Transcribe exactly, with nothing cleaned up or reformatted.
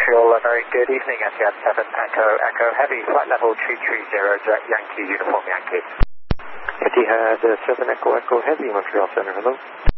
Montreal, a very good evening. Etihad seven Echo Echo Heavy, flight level two three zero, direct Yankee, uniform Yankee. Etihad uh, seven Echo Echo Heavy, Montreal Center, hello.